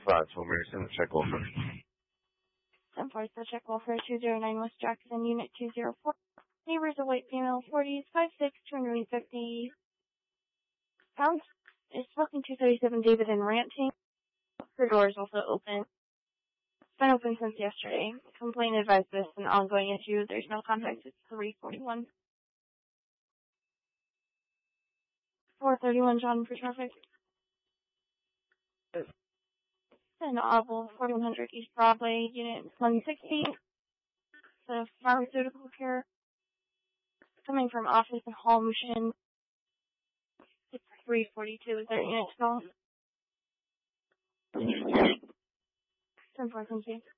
5, Homer, send the check over. 10-4, the check welfare 209 West Jackson, Unit 204. Neighbors, a white female, 40s, 5'6", 250 pounds. Is smoking 237 David and ranting. Her door is also open. It's been open since yesterday. Complaint advised this an ongoing issue. There's no contact. It's 341. 431 John for traffic. And Oval, 4100 East Broadway, Unit 160. The pharmaceutical care coming from office and hall mission. It's 342. Is there unit to call? 10-4, thank you.